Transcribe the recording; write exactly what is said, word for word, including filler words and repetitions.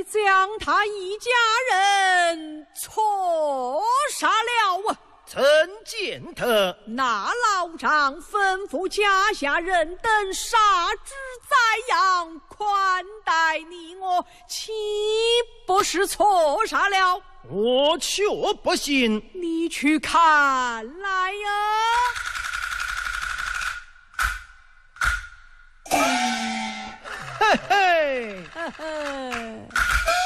你将他一家人错杀了啊！ 曾见他， 那老丈吩咐家下人等杀之宰养，宽待你我，岂不是错杀了？ 我却不信。 你去看来呀！